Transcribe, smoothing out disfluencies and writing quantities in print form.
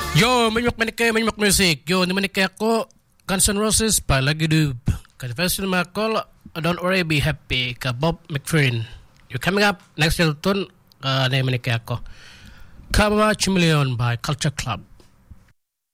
Yo, menyuk music. Yo, ni ako Guns N' Roses pa lagi dub. Ka festival makol Don't Worry Be Happy ka Bob McFerrin. You coming up next year tun na ako. Kaba Chimeleon by Culture Club.